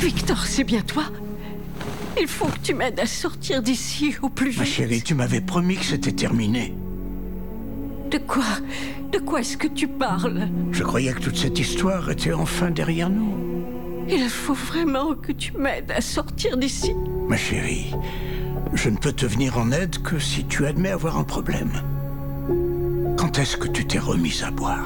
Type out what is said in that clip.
Victor, c'est bien toi? Il faut que tu m'aides à sortir d'ici au plus vite. Ma chérie, tu m'avais promis que c'était terminé. De quoi? De quoi est-ce que tu parles? Je croyais que toute cette histoire était enfin derrière nous. Il faut vraiment que tu m'aides à sortir d'ici. Ma chérie, je ne peux te venir en aide que si tu admets avoir un problème. Quand est-ce que tu t'es remise à boire ?